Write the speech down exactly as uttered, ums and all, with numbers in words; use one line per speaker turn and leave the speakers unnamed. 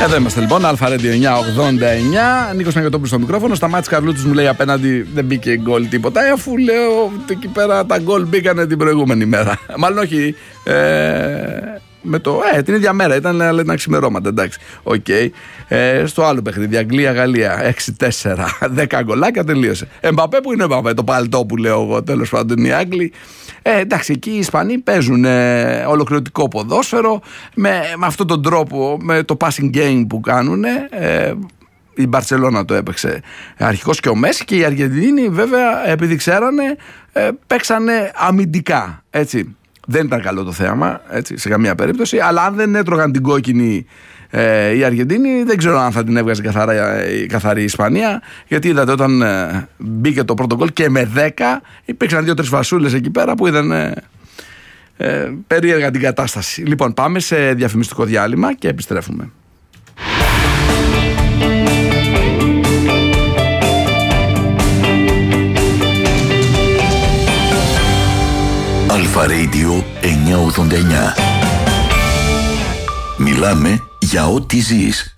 Εδώ είμαστε λοιπόν, Αλφα Radio εννιακόσια ογδόντα εννιά. Νίκος Ναγιωτόπουλος στο μικρόφωνο. Σταμάτης Καρλούτσος μου λέει απέναντι δεν μπήκε γκολ τίποτα. Ε, αφού λέω εκεί πέρα τα γκολ μπήκανε την προηγούμενη μέρα. Μάλλον όχι. Ε, με το, ε, την ίδια μέρα ήταν, αλλά ήταν ξημερώματα. Εντάξει. Okay. Ε, στο άλλο παιχνίδι, Αγγλία-Γαλλία έξι τέσσερα. δέκα γκολάκια τελείωσε. Εμπαπέ που είναι Εμπαπέ, το παλτό που λέω εγώ. Τέλος πάντων οι Άγγλοι. Ε, εντάξει, εκεί οι Ισπανοί παίζουν ε, ολοκληρωτικό ποδόσφαιρο με, με αυτόν τον τρόπο, με το passing game που κάνουν. Ε, η Μπαρτσελώνα το έπαιξε αρχικώς και ο Μέση, και οι Αργεντινοί βέβαια, επειδή ξέρανε, ε, παίξανε αμυντικά. Έτσι. Δεν ήταν καλό το θέαμα, έτσι, σε καμία περίπτωση, αλλά αν δεν έτρωγαν την κόκκινη ε, οι Αργεντίνοι, δεν ξέρω αν θα την έβγαζε καθαρά, η καθαρή Ισπανία, γιατί είδατε όταν ε, μπήκε το πρώτο γκολ και με δέκα υπήρξαν δύο-τρεις φασούλες εκεί πέρα που είδαν ε, ε, περίεργα την κατάσταση. Λοιπόν, πάμε σε διαφημιστικό διάλειμμα και επιστρέφουμε.
Αλφα Radio εννιακόσια ογδόντα εννιά. Μιλάμε για ό,τι ζεις.